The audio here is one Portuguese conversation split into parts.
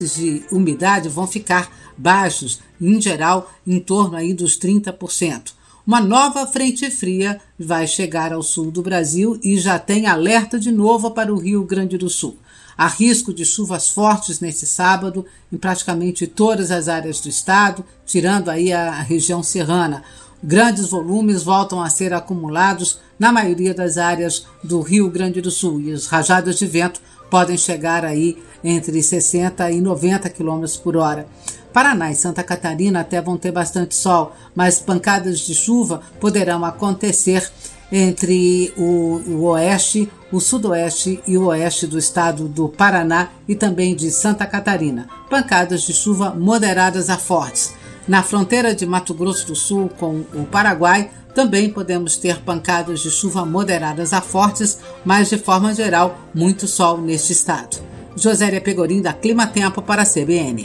de umidade vão ficar baixos, em geral, em torno aí dos 30%. Uma nova frente fria vai chegar ao sul do Brasil e já tem alerta de novo para o Rio Grande do Sul. Há risco de chuvas fortes neste sábado em praticamente todas as áreas do estado, tirando aí a região serrana. Grandes volumes voltam a ser acumulados na maioria das áreas do Rio Grande do Sul e as rajadas de vento podem chegar aí entre 60 e 90 km por hora. Paraná e Santa Catarina até vão ter bastante sol, mas pancadas de chuva poderão acontecer entre o oeste, o sudoeste e o oeste do estado do Paraná e também de Santa Catarina. Pancadas de chuva moderadas a fortes. Na fronteira de Mato Grosso do Sul com o Paraguai, também podemos ter pancadas de chuva moderadas a fortes, mas de forma geral, muito sol neste estado. Josélia Pegorim, da Clima Tempo, para a CBN.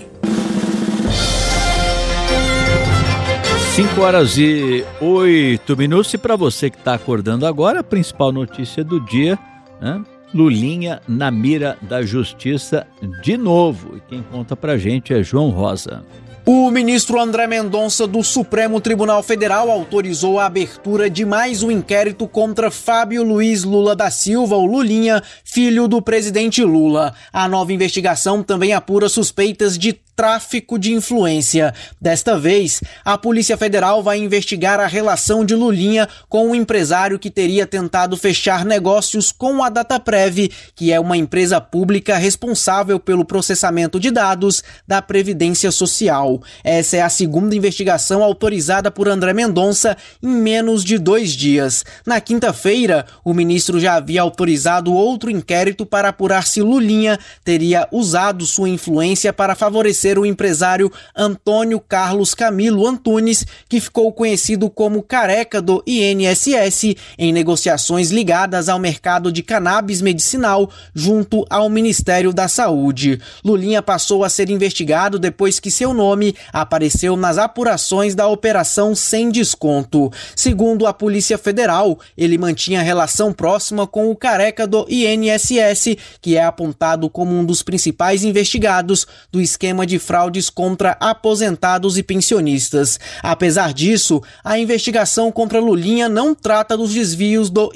5h08. E para você que está acordando agora, a principal notícia do dia, né? Lulinha na mira da justiça de novo. E quem conta pra gente é João Rosa. O ministro André Mendonça do Supremo Tribunal Federal autorizou a abertura de mais um inquérito contra Fábio Luiz Lula da Silva, o Lulinha, filho do presidente Lula. A nova investigação também apura suspeitas de tráfico de influência. Desta vez, a Polícia Federal vai investigar a relação de Lulinha com um empresário que teria tentado fechar negócios com a Dataprev, que é uma empresa pública responsável pelo processamento de dados da Previdência Social. Essa é a segunda investigação autorizada por André Mendonça em menos de 2 dias. Na quinta-feira, o ministro já havia autorizado outro inquérito para apurar se Lulinha teria usado sua influência para favorecer o empresário Antônio Carlos Camilo Antunes, que ficou conhecido como Careca do INSS, em negociações ligadas ao mercado de cannabis medicinal junto ao Ministério da Saúde. Lulinha passou a ser investigado depois que seu nome apareceu nas apurações da Operação Sem Desconto. Segundo a Polícia Federal, ele mantinha relação próxima com o Careca do INSS, que é apontado como um dos principais investigados do esquema de fraudes contra aposentados e pensionistas. Apesar disso, a investigação contra Lulinha não trata dos desvios do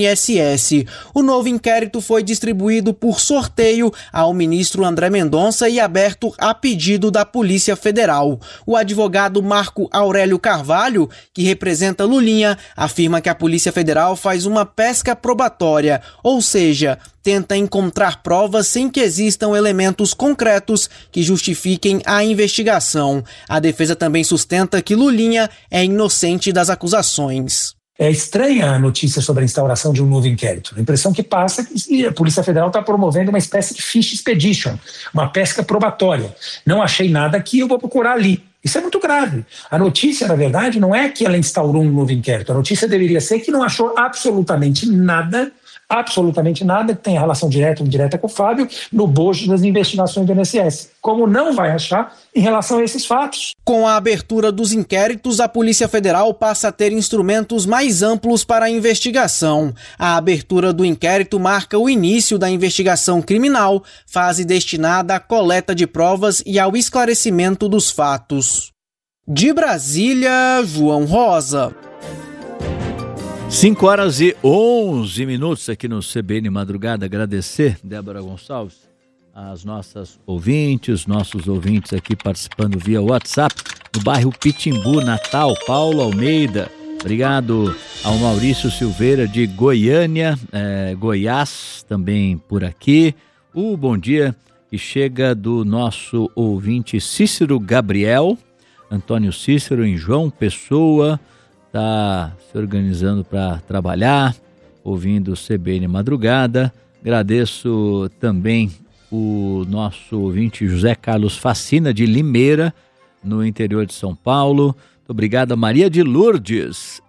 INSS. O novo inquérito foi distribuído por sorteio ao ministro André Mendonça e aberto a pedido da Polícia Federal. O advogado Marco Aurélio Carvalho, que representa Lulinha, afirma que a Polícia Federal faz uma pesca probatória, ou seja, tenta encontrar provas sem que existam elementos concretos que justifiquem a investigação. A defesa também sustenta que Lulinha é inocente das acusações. É estranha a notícia sobre a instauração de um novo inquérito. A impressão que passa é que a Polícia Federal está promovendo uma espécie de fish expedition, uma pesca probatória. Não achei nada aqui, eu vou procurar ali. Isso é muito grave. A notícia, na verdade, não é que ela instaurou um novo inquérito. A notícia deveria ser que não achou absolutamente nada que tenha relação direta ou indireta com o Fábio no bojo das investigações do INSS. Como não vai achar em relação a esses fatos. Com a abertura dos inquéritos, a Polícia Federal passa a ter instrumentos mais amplos para a investigação. A abertura do inquérito marca o início da investigação criminal, fase destinada à coleta de provas e ao esclarecimento dos fatos. De Brasília, João Rosa. 5h11 aqui no CBN Madrugada. Agradecer, Débora Gonçalves, as nossas ouvintes, nossos ouvintes aqui participando via WhatsApp, no bairro Pitimbu, Natal, Paulo Almeida. Obrigado ao Maurício Silveira de Goiânia, Goiás, também por aqui. O bom dia que chega do nosso ouvinte Cícero Gabriel, Antônio Cícero, em João Pessoa. Está se organizando para trabalhar, ouvindo o CBN Madrugada. Agradeço também o nosso ouvinte José Carlos Facina, de Limeira, no interior de São Paulo. Muito obrigado a Maria de Lourdes.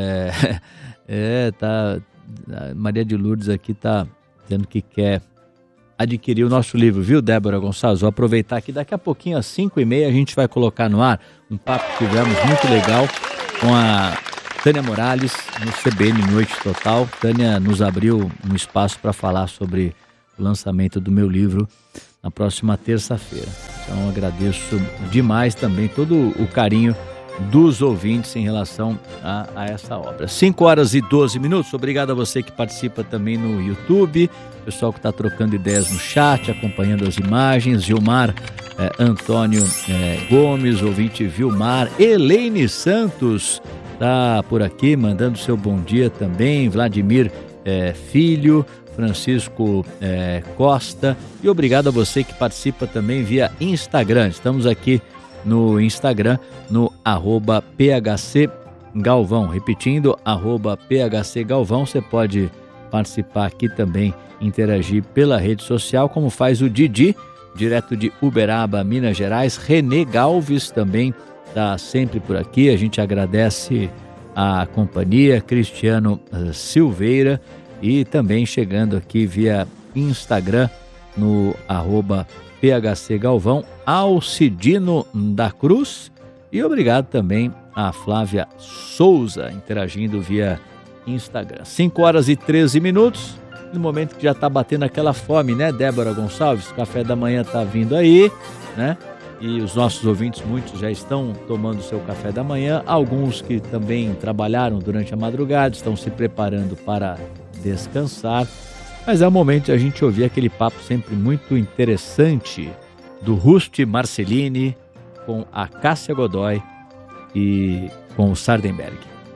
A Maria de Lourdes aqui está dizendo que quer adquirir o nosso livro, viu, Débora Gonçalves? Vou aproveitar que daqui a pouquinho, às 5h30, a gente vai colocar no ar um papo que tivemos muito legal com a Tânia Morales no CBN Noite Total. Tânia nos abriu um espaço para falar sobre o lançamento do meu livro na próxima terça-feira. Então agradeço demais também todo o carinho dos ouvintes em relação a essa obra. 5h12. Obrigado a você que participa também no YouTube, pessoal que está trocando ideias no chat, acompanhando as imagens. Gilmar Antônio Gomes, ouvinte Vilmar. Elaine Santos está por aqui, mandando seu bom dia também. Vladimir Filho, Francisco Costa. E obrigado a você que participa também via Instagram. Estamos aqui no Instagram, no @PHC Galvão. Repetindo, @PHC Galvão. Você pode participar aqui também, interagir pela rede social, como faz o Didi, direto de Uberaba, Minas Gerais. Renê Galves também está sempre por aqui. A gente agradece a companhia. Cristiano Silveira. E também chegando aqui via Instagram, no @PHC Galvão, Alcidino da Cruz. E obrigado também a Flávia Souza, interagindo via Instagram. 5h13, no momento que já está batendo aquela fome, né, Débora Gonçalves? O café da manhã está vindo aí, né? E os nossos ouvintes, muitos já estão tomando seu café da manhã. Alguns que também trabalharam durante a madrugada, estão se preparando para descansar. Mas é o momento de a gente ouvir aquele papo sempre muito interessante do Rusty Marcellini com a Cássia Godoy e com o Sardenberg.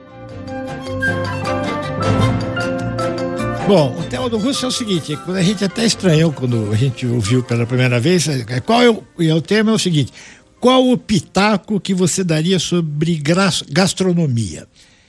Bom, o tema do Rusty é o seguinte, quando a gente até estranhou quando a gente ouviu pela primeira vez, o tema é o seguinte: qual o pitaco que você daria sobre gastronomia?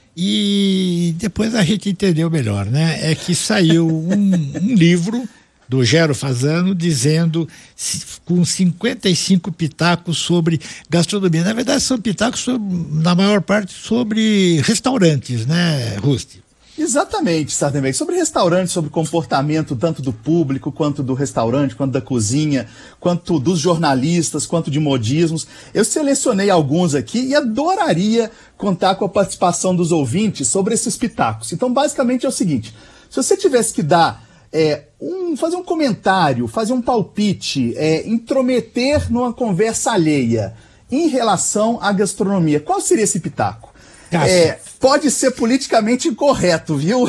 E depois a gente entendeu melhor, né? É que saiu um livro do Gero Fasano dizendo com 55 pitacos sobre gastronomia. Na verdade são pitacos na maior parte sobre restaurantes, né, Rusty? Exatamente, Sardenberg. Sobre restaurante, sobre comportamento tanto do público, quanto do restaurante, quanto da cozinha, quanto dos jornalistas, quanto de modismos. Eu selecionei alguns aqui e adoraria contar com a participação dos ouvintes sobre esses pitacos. Então, basicamente é o seguinte: se você tivesse que dar fazer um comentário, fazer um palpite, intrometer numa conversa alheia em relação à gastronomia, qual seria esse pitaco? Pode ser politicamente incorreto, viu?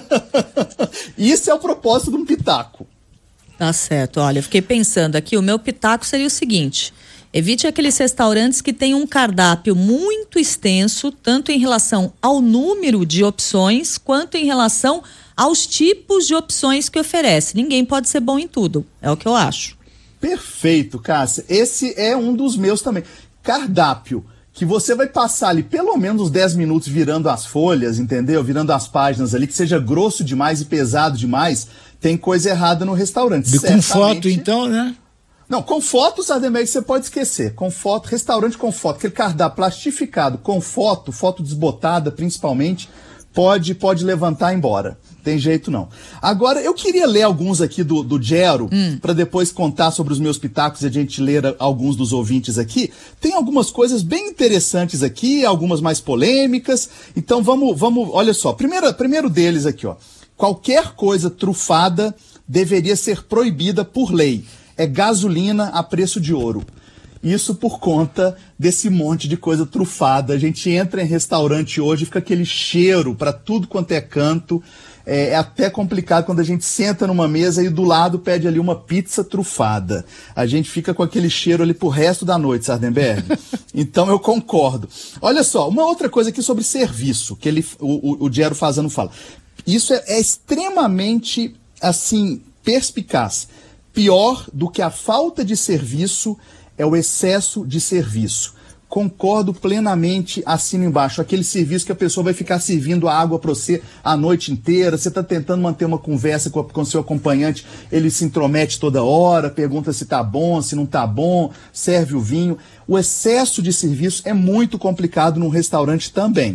Isso é o propósito de um pitaco. Tá certo. Olha, eu fiquei pensando aqui, o meu pitaco seria o seguinte: evite aqueles restaurantes que têm um cardápio muito extenso, tanto em relação ao número de opções, quanto em relação aos tipos de opções que oferece. Ninguém pode ser bom em tudo, é o que eu acho. Perfeito, Cássia. Esse é um dos meus também. Cardápio, que você vai passar ali pelo menos 10 minutos virando as folhas, entendeu? Virando as páginas ali, que seja grosso demais e pesado demais, tem coisa errada no restaurante. E com foto, então, né? Não, com foto, Sardenberg, você pode esquecer. Com foto, restaurante com foto, aquele cardápio plastificado com foto desbotada principalmente, pode levantar e ir embora. Tem jeito não. Agora, eu queria ler alguns aqui do Gero, para depois contar sobre os meus pitacos e a gente ler alguns dos ouvintes aqui. Tem algumas coisas bem interessantes aqui, algumas mais polêmicas. Então vamos, olha só. Primeiro deles aqui, ó. Qualquer coisa trufada deveria ser proibida por lei. É gasolina a preço de ouro. Isso por conta desse monte de coisa trufada. A gente entra em restaurante hoje e fica aquele cheiro para tudo quanto é canto. É até complicado quando a gente senta numa mesa e do lado pede ali uma pizza trufada. A gente fica com aquele cheiro ali pro resto da noite, Sardenberg. Então eu concordo. Olha só, uma outra coisa aqui sobre serviço, que o Gero Fasano fala. Isso é extremamente, assim, perspicaz. Pior do que a falta de serviço é o excesso de serviço. Concordo plenamente, assino embaixo. Aquele serviço que a pessoa vai ficar servindo a água para você a noite inteira, você está tentando manter uma conversa com seu acompanhante, ele se intromete toda hora, pergunta se está bom, se não está bom, serve o vinho. O excesso de serviço é muito complicado num restaurante também.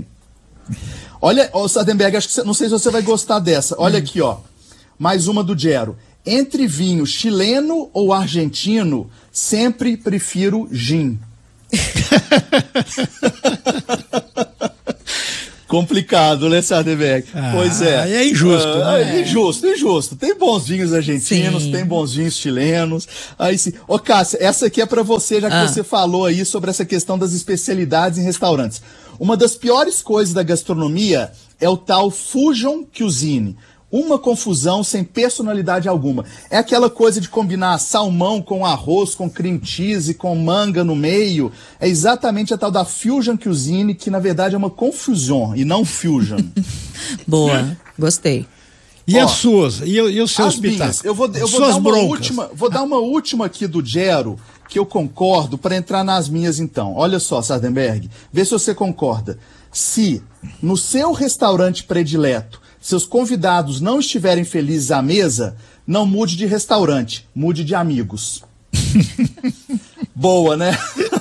Olha, Sardenberg, acho que não sei se você vai gostar dessa. Olha aqui, ó. Mais uma do Gero. Entre vinho chileno ou argentino, sempre prefiro gin. Complicado, né, Sardenberg? Pois é. É injusto, né? Injusto. Tem bons vinhos argentinos, Sim. tem bons vinhos chilenos. Aí sim. Ô, Cássia, essa aqui é pra você, já que você falou aí sobre essa questão das especialidades em restaurantes. Uma das piores coisas da gastronomia é o tal Fusion Cuisine. Uma confusão sem personalidade alguma. É aquela coisa de combinar salmão com arroz, com cream cheese, com manga no meio. É exatamente a tal da Fusion Cuisine, que na verdade é uma confusão e não fusion. Boa, gostei. E as suas? E os seus As minhas. pitacos? Eu vou Suas dar uma broncas. última. Vou dar uma última aqui do Gero, que eu concordo, para entrar nas minhas então. Olha só, Sardenberg, vê se você concorda. Se no seu restaurante predileto seus convidados não estiverem felizes à mesa, não mude de restaurante, mude de amigos. Boa, né?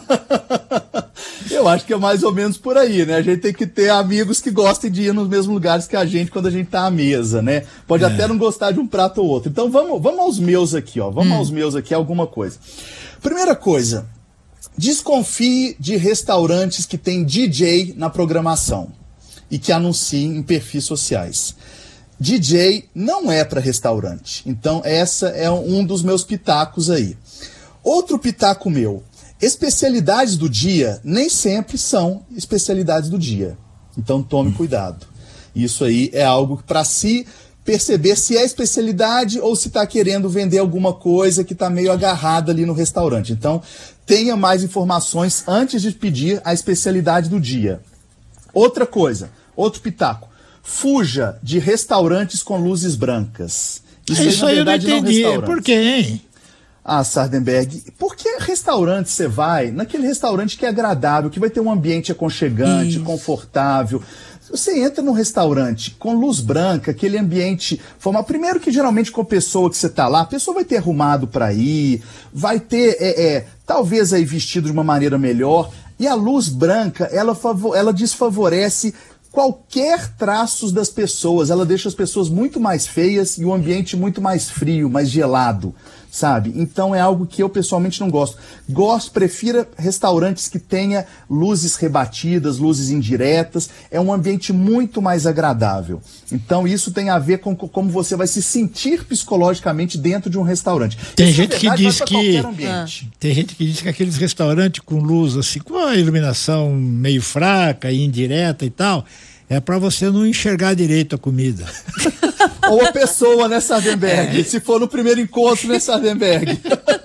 Eu acho que é mais ou menos por aí, né? A gente tem que ter amigos que gostem de ir nos mesmos lugares que a gente quando a gente tá à mesa, né? Pode até não gostar de um prato ou outro. Então vamos aos meus aqui, ó. Vamos aos meus aqui, alguma coisa. Primeira coisa, desconfie de restaurantes que tem DJ na programação e que anunciem em perfis sociais. DJ não é para restaurante. Então essa é um dos meus pitacos aí. Outro pitaco meu. Especialidades do dia nem sempre são especialidades do dia. Então tome cuidado. Isso aí é algo para se perceber se é especialidade ou se está querendo vender alguma coisa que está meio agarrada ali no restaurante. Então tenha mais informações antes de pedir a especialidade do dia. Outra coisa, outro pitaco. Fuja de restaurantes com luzes brancas. Isso aí eu não entendi. Por quê, hein? Ah, Sardenberg, por que restaurante você vai? Naquele restaurante que é agradável, que vai ter um ambiente aconchegante, confortável. Você entra num restaurante com luz branca, aquele ambiente formal. Primeiro que geralmente com a pessoa que você está lá, a pessoa vai ter arrumado para ir, vai ter, talvez aí vestido de uma maneira melhor. E a luz branca, ela desfavorece qualquer traços das pessoas. Ela deixa as pessoas muito mais feias e o ambiente muito mais frio, mais gelado, sabe? Então é algo que eu pessoalmente não gosto. Prefira restaurantes que tenha luzes rebatidas, luzes indiretas. É um ambiente muito mais agradável. Então isso tem a ver com como você vai se sentir psicologicamente dentro de um restaurante. Tem Isso, gente que diz que tem gente que diz que aqueles restaurantes com luz assim, com a iluminação meio fraca e indireta e tal, é para você não enxergar direito a comida. Ou a pessoa, né, Sardenberg? Se for no primeiro encontro, né, Sardenberg?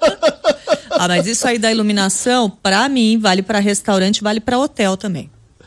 Mas isso aí da iluminação, para mim, vale para restaurante, vale para hotel também.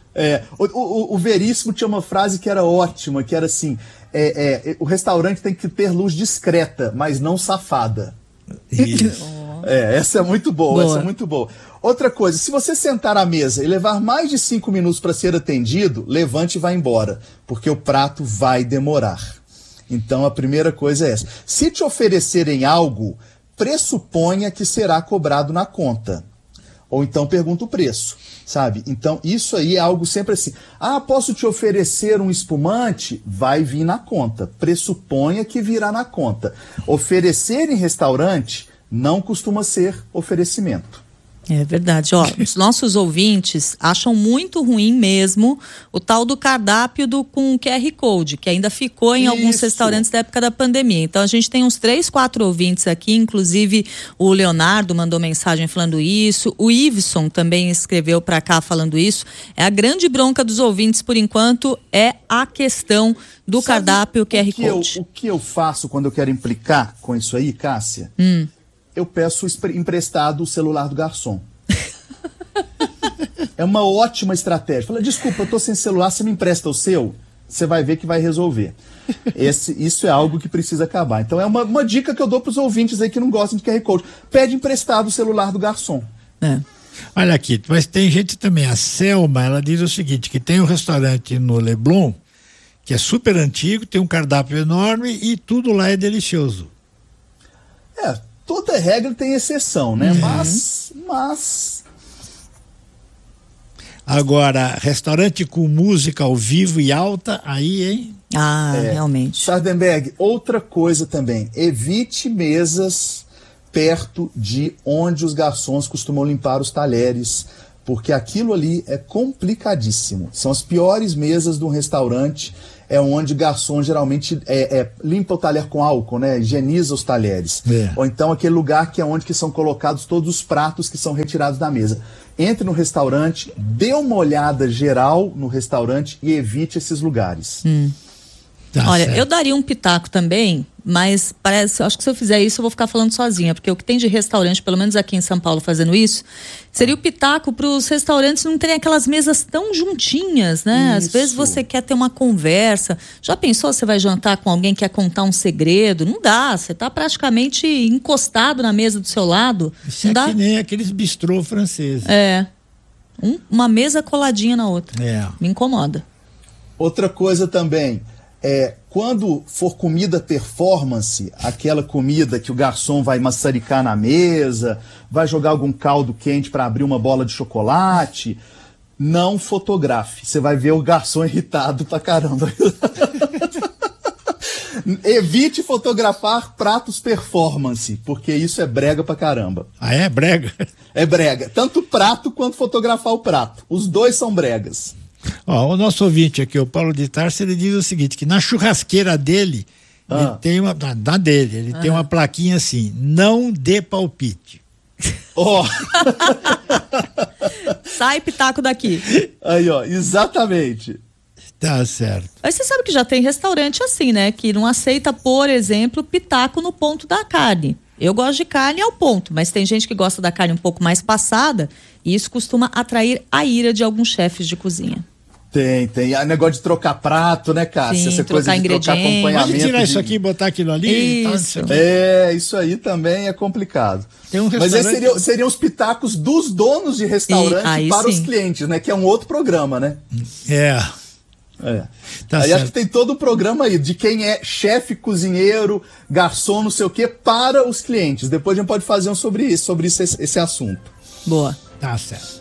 O Veríssimo tinha uma frase que era ótima, que era assim, o restaurante tem que ter luz discreta, mas não safada. Isso. Essa é muito boa, essa é muito boa. Outra coisa, se você sentar à mesa e levar mais de 5 minutos para ser atendido, levante e vá embora, porque o prato vai demorar. Então a primeira coisa é essa. Se te oferecerem algo, pressuponha que será cobrado na conta. Ou então pergunta o preço, sabe? Então isso aí é algo sempre assim. Posso te oferecer um espumante? Vai vir na conta. Pressuponha que virá na conta. Oferecer em restaurante não costuma ser oferecimento. É verdade, os nossos ouvintes acham muito ruim mesmo o tal do cardápio com QR Code, que ainda ficou em alguns restaurantes da época da pandemia. Então a gente tem uns 3, 4 ouvintes aqui, inclusive o Leonardo mandou mensagem falando isso, o Iveson também escreveu para cá falando isso. É a grande bronca dos ouvintes por enquanto é a questão do cardápio QR Code. O que eu faço quando eu quero implicar com isso aí, Cássia? Eu peço emprestado o celular do garçom. É uma ótima estratégia. Fala, desculpa, eu tô sem celular, você me empresta o seu? Você vai ver que vai resolver. Isso é algo que precisa acabar. Então é uma dica que eu dou pros ouvintes aí que não gostam de QR Code. Pede emprestado o celular do garçom. Olha aqui, mas tem gente também, a Selma, ela diz o seguinte, que tem um restaurante no Leblon, que é super antigo, tem um cardápio enorme e tudo lá é delicioso. Toda regra tem exceção, né? Mas... Agora, restaurante com música ao vivo e alta, aí, hein? Realmente. Sardenberg, outra coisa também. Evite mesas perto de onde os garçons costumam limpar os talheres. porque aquilo ali é complicadíssimo. São as piores mesas de um restaurante, é onde o garçom geralmente limpa o talher com álcool, né? Higieniza os talheres. Ou então aquele lugar que é onde que são colocados todos os pratos que são retirados da mesa. Entre no restaurante, dê uma olhada geral no restaurante e evite esses lugares. Tá. Olha, certo. Eu daria um pitaco também, mas acho que se eu fizer isso eu vou ficar falando sozinha, porque o que tem de restaurante, pelo menos aqui em São Paulo fazendo isso, seria o pitaco para os restaurantes não terem aquelas mesas tão juntinhas, né? Isso. Às vezes você quer ter uma conversa, já pensou, você vai jantar com alguém que quer contar um segredo? Não dá, você está praticamente encostado na mesa do seu lado. Isso não é dá? Que nem aqueles bistrô franceses. Uma mesa coladinha na outra. Me incomoda. Outra coisa também, quando for comida performance, aquela comida que o garçom vai maçaricar na mesa, vai jogar algum caldo quente para abrir uma bola de chocolate, não fotografe. Você vai ver o garçom irritado pra caramba. Evite fotografar pratos performance, porque isso é brega pra caramba. Ah, é brega? É brega. Tanto o prato quanto fotografar o prato. Os dois são bregas. Ó, o nosso ouvinte aqui, o Paulo de Tarso, ele diz o seguinte, que na churrasqueira dele, ele tem tem uma plaquinha assim, não dê palpite. Sai pitaco daqui. Aí, ó, exatamente. Tá certo. Mas você sabe que já tem restaurante assim, né? Que não aceita, por exemplo, pitaco no ponto da carne. Eu gosto de carne ao ponto, mas tem gente que gosta da carne um pouco mais passada e isso costuma atrair a ira de alguns chefes de cozinha. Tem. É negócio de trocar prato, né, Cássia? Sim, essa coisa de trocar acompanhamento. Pode tirar isso aqui e botar aquilo ali? Isso. Isso aí também é complicado. Tem um Mas esses seriam os pitacos dos donos de restaurante para os clientes, né? Que é um outro programa, né? Tá aí certo. acho que tem todo o programa aí, de quem é chefe, cozinheiro, garçom, não sei o quê, para os clientes. Depois a gente pode fazer um sobre isso esse assunto. Boa. Tá certo.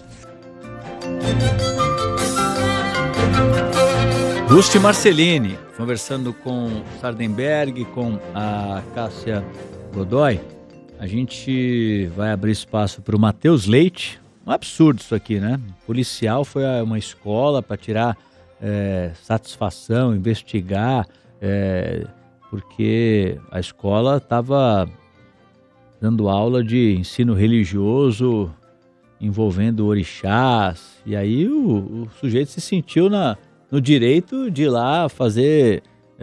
Gusti Marcelini, conversando com Sardenberg, com a Cássia Godoy, a gente vai abrir espaço para o Matheus Leite. Um absurdo isso aqui, né? O policial foi a uma escola para tirar satisfação, investigar, porque a escola estava dando aula de ensino religioso envolvendo orixás, e aí o sujeito se sentiu no direito de ir lá fazer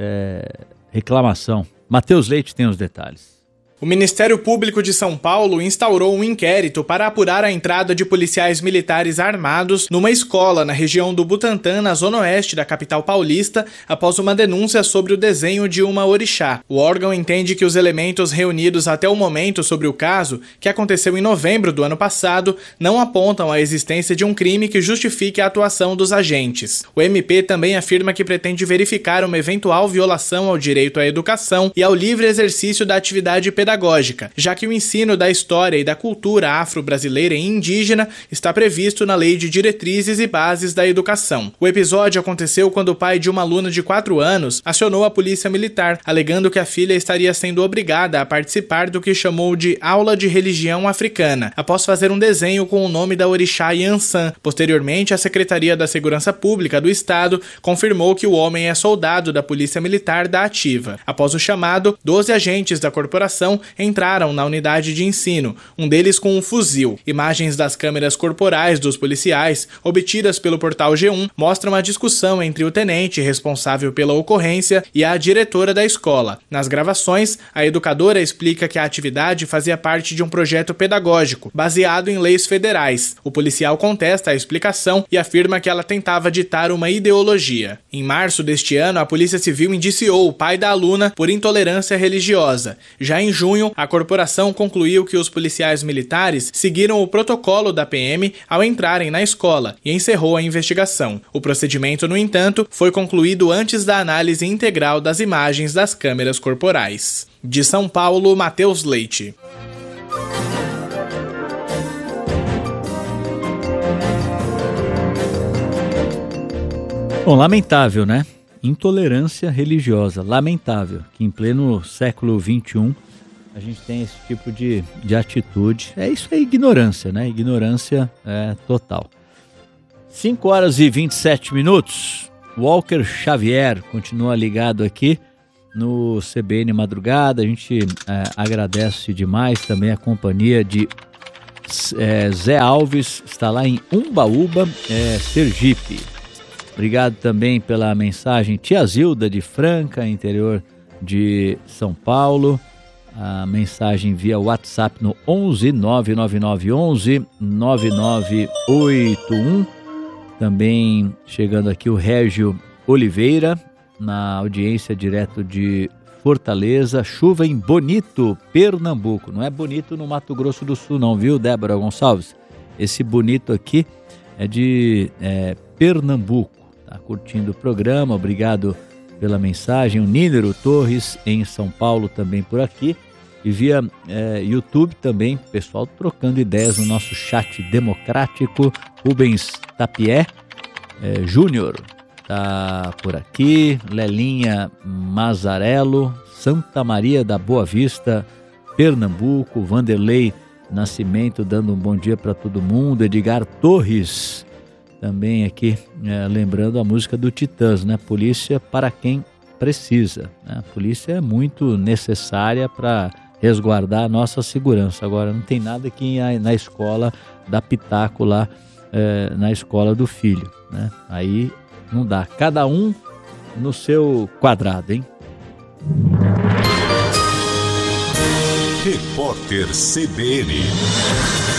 reclamação. Matheus Leite tem os detalhes. O Ministério Público de São Paulo instaurou um inquérito para apurar a entrada de policiais militares armados numa escola na região do Butantã, na zona oeste da capital paulista, após uma denúncia sobre o desenho de uma orixá. O órgão entende que os elementos reunidos até o momento sobre o caso, que aconteceu em novembro do ano passado, não apontam a existência de um crime que justifique a atuação dos agentes. O MP também afirma que pretende verificar uma eventual violação ao direito à educação e ao livre exercício da atividade pedagógica, já que o ensino da história e da cultura afro-brasileira e indígena está previsto na Lei de Diretrizes e Bases da Educação. O episódio aconteceu quando o pai de uma aluna de 4 anos acionou a polícia militar, alegando que a filha estaria sendo obrigada a participar do que chamou de aula de religião africana, após fazer um desenho com o nome da orixá Yansan. Posteriormente, a Secretaria da Segurança Pública do Estado confirmou que o homem é soldado da Polícia Militar da Ativa. Após o chamado, 12 agentes da corporação entraram na unidade de ensino, um deles com um fuzil. Imagens das câmeras corporais dos policiais, obtidas pelo portal G1, mostram a discussão entre o tenente responsável pela ocorrência e a diretora da escola. Nas gravações, a educadora explica que a atividade fazia parte de um projeto pedagógico, baseado em leis federais. O policial contesta a explicação e afirma que ela tentava ditar uma ideologia. Em março deste ano, a Polícia Civil indiciou o pai da aluna por intolerância religiosa. Já em junho, a corporação concluiu que os policiais militares seguiram o protocolo da PM ao entrarem na escola e encerrou a investigação. O procedimento, no entanto, foi concluído antes da análise integral das imagens das câmeras corporais. De São Paulo, Matheus Leite. Bom, lamentável, né? Intolerância religiosa. Lamentável que em pleno século XXI a gente tem esse tipo de atitude. É isso aí, ignorância, né? Ignorância total. 5h27. Walker Xavier continua ligado aqui no CBN Madrugada. A gente agradece demais também a companhia de Zé Alves, está lá em Umbaúba, Sergipe. Obrigado também pela mensagem Tia Zilda de Franca, interior de São Paulo. A mensagem via WhatsApp no 11 999 11 9981. Também chegando aqui o Régio Oliveira, na audiência direto de Fortaleza. Chuva em Bonito, Pernambuco. Não é Bonito no Mato Grosso do Sul não, viu, Débora Gonçalves? Esse Bonito aqui é de Pernambuco. Tá curtindo o programa, obrigado pela mensagem. O Nínero Torres em São Paulo também por aqui. E via YouTube também, pessoal trocando ideias no nosso chat democrático. Rubens Tapié Júnior tá por aqui. Lelinha Mazarello, Santa Maria da Boa Vista, Pernambuco. Vanderlei Nascimento dando um bom dia para todo mundo. Edgar Torres também aqui lembrando a música do Titãs, né? Polícia para quem precisa, né? A polícia é muito necessária para resguardar a nossa segurança. Agora, não tem nada que na escola dar pitaco lá na escola do filho, né? Aí não dá. Cada um no seu quadrado, hein? Repórter CBN.